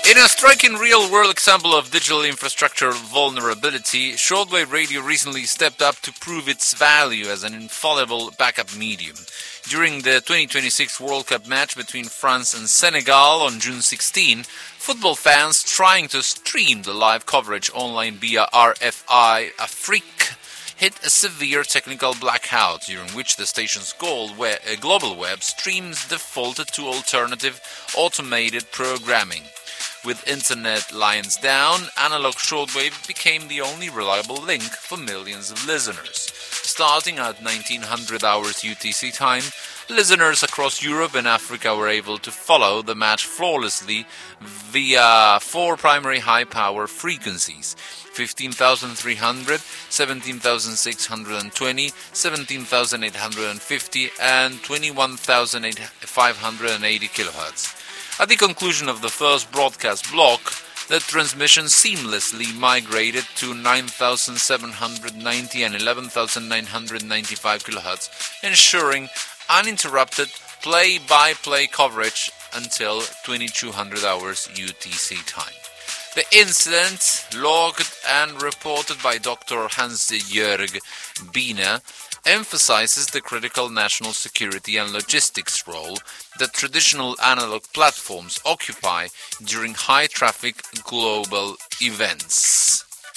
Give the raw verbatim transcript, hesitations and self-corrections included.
In a striking real-world example of digital infrastructure vulnerability, shortwave radio recently stepped up to prove its value as an infallible backup medium. During the twenty twenty-six World Cup match between France and Senegal on June sixteenth, football fans trying to stream the live coverage online via R F I Afrique hit a severe technical blackout, during which the station's global web streams defaulted to alternative automated programming. With internet lines down, analog shortwave became the only reliable link for millions of listeners. Starting at nineteen hundred hours U T C time, listeners across Europe and Africa were able to follow the match flawlessly via four primary high-power frequencies: fifteen thousand three hundred, seventeen thousand six hundred twenty, seventeen thousand eight hundred fifty, and twenty-one thousand five hundred eighty kilohertz. At the conclusion of the first broadcast block, the transmission seamlessly migrated to nine thousand seven hundred ninety and eleven thousand nine hundred ninety-five kilohertz, ensuring uninterrupted play-by-play coverage until twenty-two hundred hours U T C time. The incident, logged and reported by Doctor Hans-Jörg Biener, emphasizes the critical national security and logistics role that traditional analog platforms occupy during high-traffic global events.